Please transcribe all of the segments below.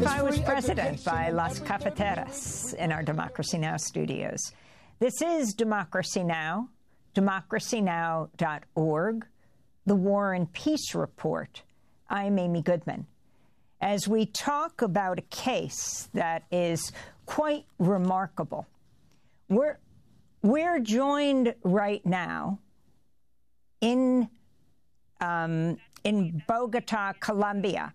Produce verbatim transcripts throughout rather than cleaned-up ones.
I was president by Las Cafeteras in our Democracy Now! Studios. This is Democracy Now!, democracy now dot org, the War and Peace Report. I'm Amy Goodman. As we talk about a case that is quite remarkable, we're, we're joined right now in, um, in Bogota, Colombia,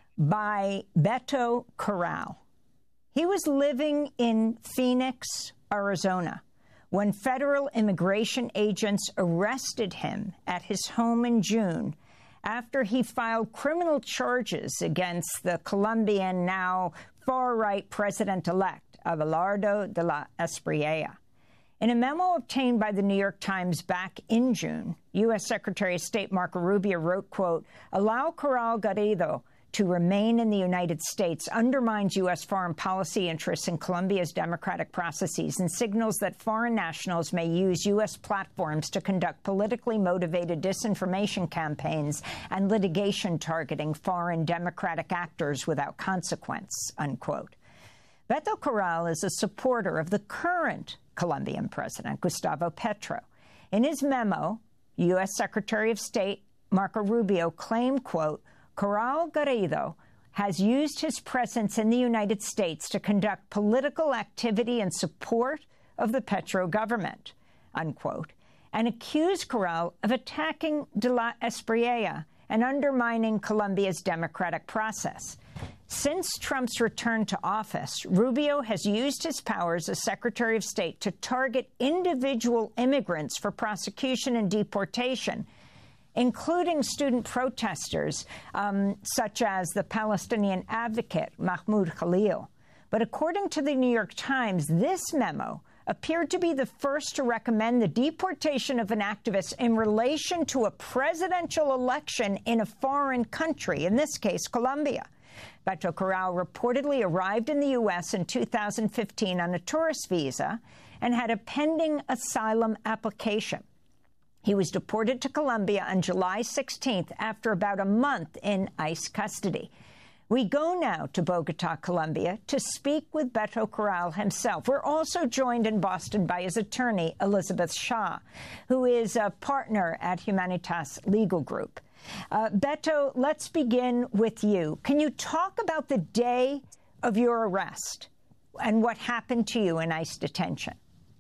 by Beto Corral. He was living in Phoenix, Arizona, when federal immigration agents arrested him at his home in June after he filed criminal charges against the Colombian, now far-right president-elect, Abelardo de la Espriella. In a memo obtained by the New York Times back in June, U S Secretary of State Marco Rubio wrote, quote, "Allow Corral Garrido to remain in the United States undermines U S foreign policy interests in Colombia's democratic processes and signals that foreign nationals may use U S platforms to conduct politically motivated disinformation campaigns and litigation targeting foreign democratic actors without consequence," unquote. Beto Corral is a supporter of the current Colombian president, Gustavo Petro. In his memo, U S Secretary of State Marco Rubio claimed, quote, "Corral Garrido has used his presence in the United States to conduct political activity in support of the Petro government," unquote, and accused Corral of attacking de la Espriella and undermining Colombia's democratic process. Since Trump's return to office, Rubio has used his powers as Secretary of State to target individual immigrants for prosecution and deportation, including student protesters um, such as the Palestinian advocate Mahmoud Khalil. But according to the New York Times, this memo appeared to be the first to recommend the deportation of an activist in relation to a presidential election in a foreign country, in this case, Colombia. Beto Corral reportedly arrived in the U S in two thousand fifteen on a tourist visa and had a pending asylum application. He was deported to Colombia on July sixteenth after about a month in ICE custody. We go now to Bogota, Colombia, to speak with Beto Corral himself. We're also joined in Boston by his attorney, Elizabeth Shah, who is a partner at Humanitas Legal Group. Uh, Beto, let's begin with you. Can you talk about the day of your arrest and what happened to you in ICE detention?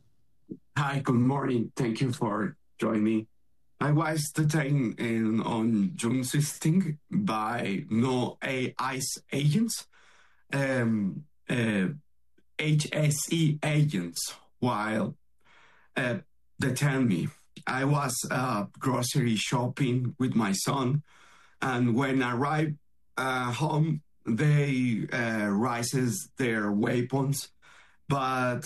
Hi, good morning. Thank you for join me. I was detained in, on June sixteenth by no ICE agents, um, uh, H S E agents, while uh, detained me. I was uh, grocery shopping with my son, and when I arrived uh, home, they uh, raises their weapons, but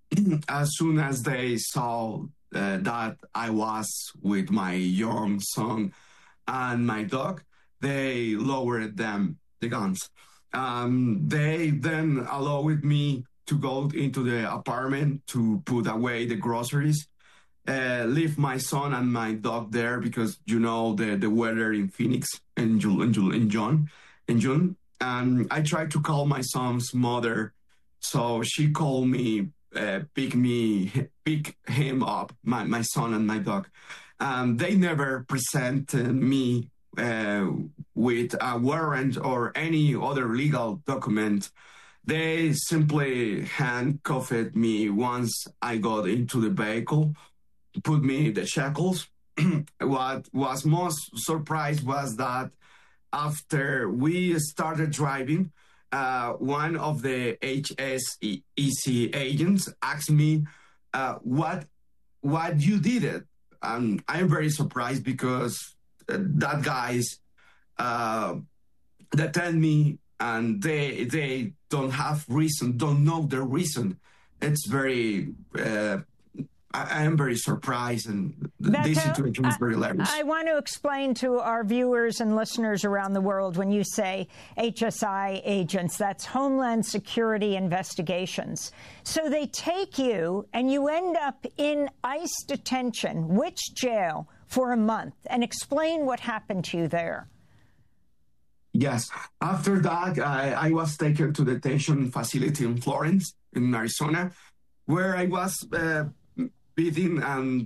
as soon as they saw Uh, that I was with my young son and my dog, they lowered them, the guns. Um, they then allowed me to go into the apartment to put away the groceries, uh, leave my son and my dog there because, you know, the, the weather in Phoenix in, June, in, June, in, June, in June. And I tried to call my son's mother, so she called me, Uh, pick me, pick him up, my, my son and my dog. Um, they never presented me uh, with a warrant or any other legal document. They simply handcuffed me once I got into the vehicle, put me in the shackles. What was most surprised was that after we started driving, Uh, one of the H S E C agents asked me, uh, what, what you did it? Um, I'm very surprised because uh, that guy's, uh, detained me and they, they don't have reason, don't know the reason. It's very, uh, I am very surprised, and Beto, this situation is very hilarious. I, I want to explain to our viewers and listeners around the world, when you say H S I agents, that's Homeland Security Investigations. So they take you and you end up in ICE detention, which jail, for a month, and explain what happened to you there. Yes. After that, I, I was taken to the detention facility in Florence, in Arizona, where I was uh, beaten and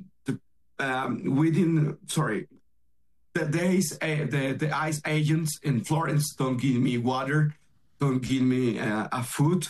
um, within, sorry, the days, uh, the, the ICE agents in Florence don't give me water, don't give me uh, a food.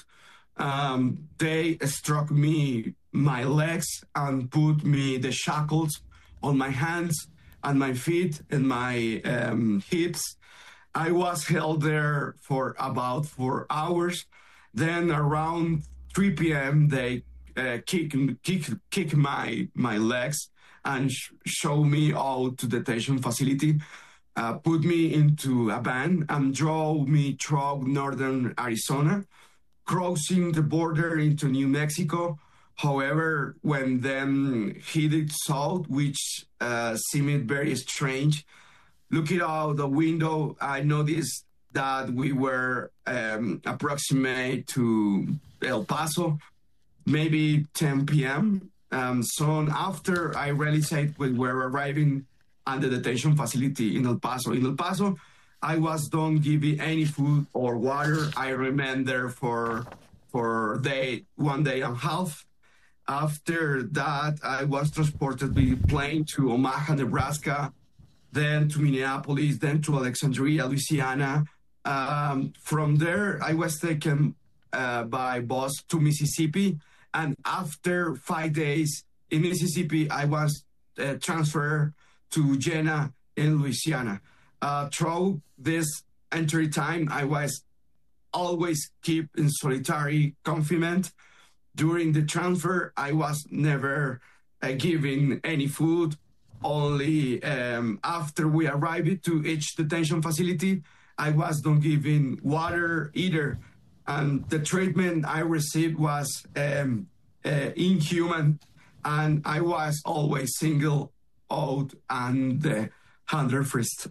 Um, they struck me, my legs, and put me the shackles on my hands and my feet and my um, hips. I was held there for about four hours. Then around three p.m., they uh, kick, kick, kick my, my legs and sh- show me out to the detention facility, uh, put me into a van and drove me through northern Arizona, crossing the border into New Mexico. However, when then headed south, which uh, seemed very strange, looking out the window, I noticed that we were um, approximate to El Paso, maybe ten p.m. Um, soon after, I realized we were arriving at the detention facility in El Paso. In El Paso, I was don't giving any food or water. I remained there for for day one day and a half. After that, I was transported by plane to Omaha, Nebraska, then to Minneapolis, then to Alexandria, Louisiana. Um, from there, I was taken uh, by bus to Mississippi. And after five days in Mississippi, I was uh, transferred to Jena in Louisiana. Uh, through this entry time, I was always kept in solitary confinement. During the transfer, I was never uh, given any food. Only um, after we arrived to each detention facility, I was not given water either. And the treatment I received was um, uh, inhuman. And I was always single out and uh, under first.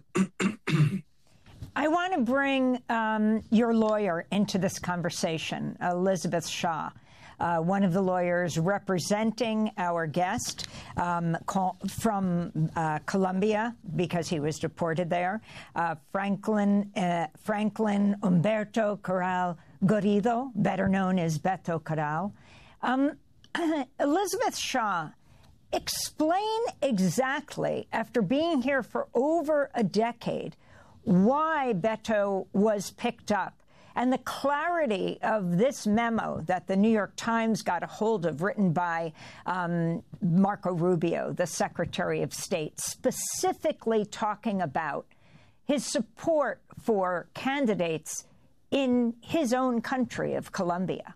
I want to bring um, your lawyer into this conversation, Elizabeth Shaw. Uh, one of the lawyers representing our guest um, from uh, Colombia, because he was deported there, uh, Franklin uh, Franklin Humberto Corral Garrido, better known as Beto Corral. Um, Elizabeth Shaw, explain exactly, after being here for over a decade, why Beto was picked up, and the clarity of this memo that the New York Times got a hold of, written by um, Marco Rubio, the Secretary of State, specifically talking about his support for candidates in his own country of Colombia.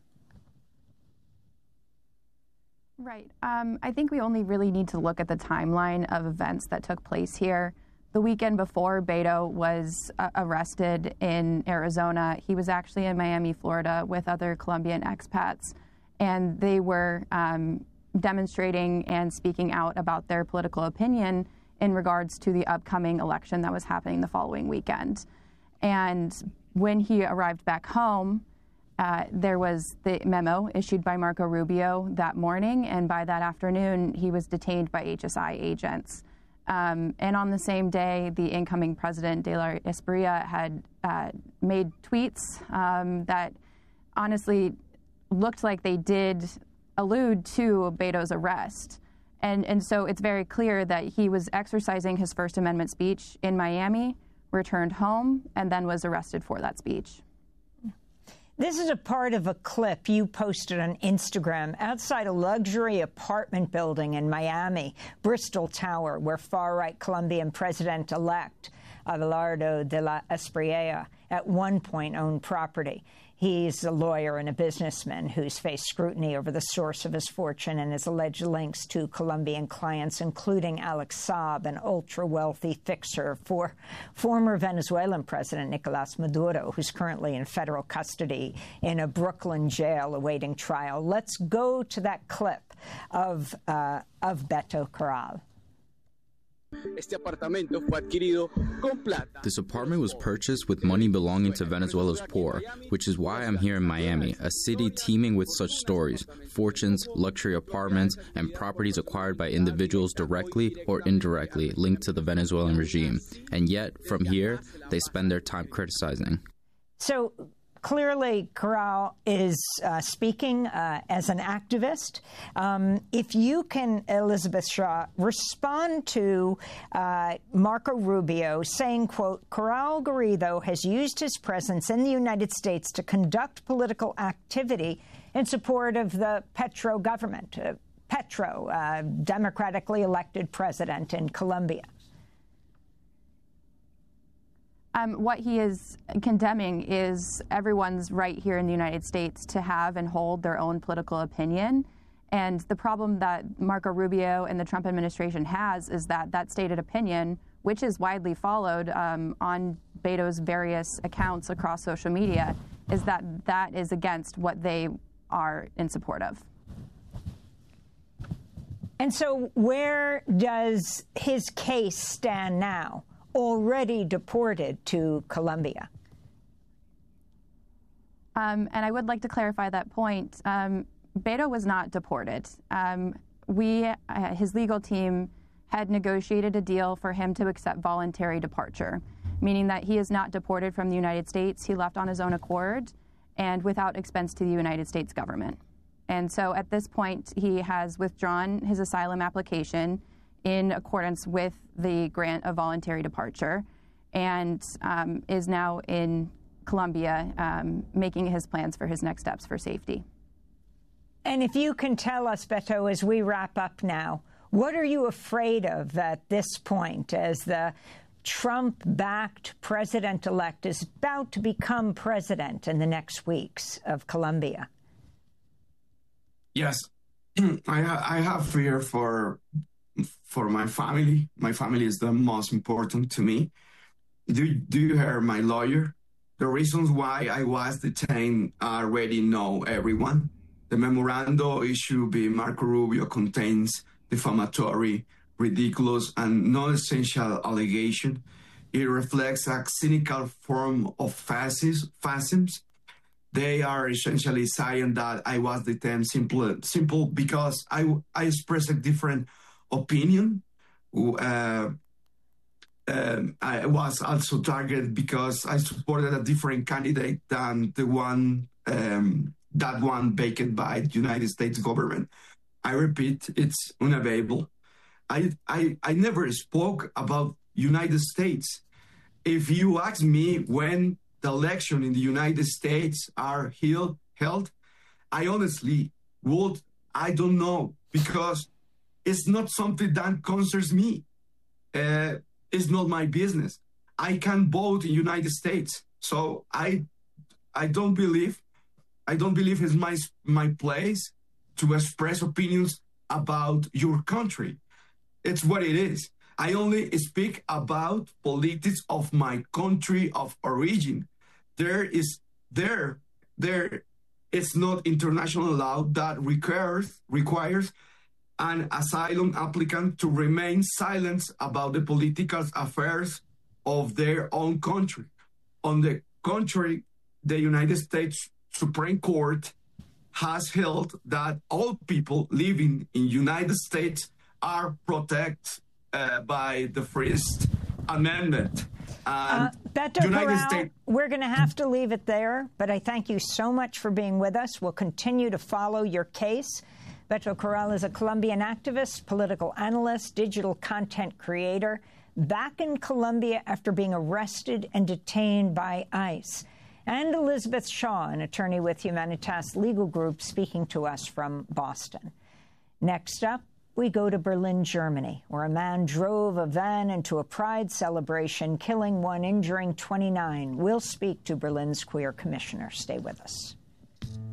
Right. Um, I think we only really need to look at the timeline of events that took place here. The weekend before Beto was uh, arrested in Arizona, he was actually in Miami, Florida, with other Colombian expats, and they were um, demonstrating and speaking out about their political opinion in regards to the upcoming election that was happening the following weekend. And when he arrived back home, uh, there was the memo issued by Marco Rubio that morning, and by that afternoon, he was detained by H S I agents. Um, and on the same day, the incoming president, De La Espriella, had uh, made tweets um, that honestly looked like they did allude to Beto's arrest. And, and so it's very clear that he was exercising his First Amendment speech in Miami, returned home, and then was arrested for that speech. This is a part of a clip you posted on Instagram outside a luxury apartment building in Miami, Bristol Tower, where far-right Colombian president-elect Abelardo de la Espriella at one point owned property. He's a lawyer and a businessman who's faced scrutiny over the source of his fortune and his alleged links to Colombian clients, including Alex Saab, an ultra-wealthy fixer for former Venezuelan President Nicolas Maduro, who's currently in federal custody in a Brooklyn jail awaiting trial. Let's go to that clip of, uh, of Beto Corral. This apartment was purchased with money belonging to Venezuela's poor, which is why I'm here in Miami, a city teeming with such stories, fortunes, luxury apartments, and properties acquired by individuals directly or indirectly linked to the Venezuelan regime. And yet, from here, they spend their time criticizing. So clearly, Corral is uh, speaking uh, as an activist. Um, if you can, Elizabeth Shaw, respond to uh, Marco Rubio saying, quote, Corral Garrido has used his presence in the United States to conduct political activity in support of the Petro government, uh, Petro, uh, democratically elected president in Colombia. Um, what he is condemning is everyone's right here in the United States to have and hold their own political opinion. And the problem that Marco Rubio and the Trump administration has is that that stated opinion, which is widely followed um, on Beto's various accounts across social media, is that that is against what they are in support of. And so where does his case stand now? Already deported to Colombia. Um, and I would like to clarify that point. Um, Beto was not deported. Um, we, uh, his legal team, had negotiated a deal for him to accept voluntary departure, meaning that he is not deported from the United States. He left on his own accord and without expense to the United States government. And so at this point, he has withdrawn his asylum application in accordance with the grant of voluntary departure, and um, is now in Colombia um, making his plans for his next steps for safety. And if you can tell us, Beto, as we wrap up now, what are you afraid of at this point as the Trump-backed president-elect is about to become president in the next weeks of Colombia? Yes, I, ha I have fear for for my family. My family is the most important to me. Do, do you hear my lawyer? The reasons why I was detained I already know everyone. The memorandum issued by Marco Rubio contains defamatory, ridiculous, and non-essential allegation. It reflects a cynical form of fascism. fascism. They are essentially saying that I was detained simple, simple because I, I expressed a different opinion. Uh, um, I was also targeted because I supported a different candidate than the one um, that one backed by the United States government. I repeat, it's unavailable. I, I, I never spoke about United States. If you ask me when the election in the United States are held, held, I honestly would, I don't know, because it's not something that concerns me. Uh, it's not my business. I can vote in the United States. So I I don't believe, I don't believe it's my, my place to express opinions about your country. It's what it is. I only speak about politics of my country of origin. There is, there, there is not international law that requires, requires an asylum applicant to remain silent about the political affairs of their own country. On the contrary, the United States Supreme Court has held that all people living in the United States are protected uh, by the First Amendment. And uh, Beto Corral, States we're going to have to leave it there, but I thank you so much for being with us. We'll continue to follow your case. Beto Corral is a Colombian activist, political analyst, digital content creator, back in Colombia after being arrested and detained by ICE. And Elizabeth Shaw, an attorney with Humanitas Legal Group, speaking to us from Boston. Next up, we go to Berlin, Germany, where a man drove a van into a pride celebration, killing one, injuring twenty-nine. We'll speak to Berlin's queer commissioner. Stay with us.